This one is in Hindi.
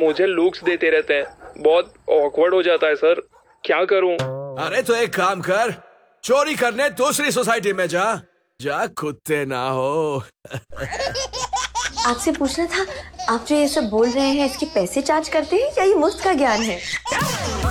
मुझे लुक्स देते रहते हैं, बहुत ऑकवर्ड हो जाता है सर, क्या करूं? अरे तो एक काम कर, चोरी करने दूसरी सोसाइटी में जा कुत्ते ना हो। आपसे पूछना था, आप जो ये सब बोल रहे हैं इसके पैसे चार्ज करते हैं या ये मुफ्त का ज्ञान है?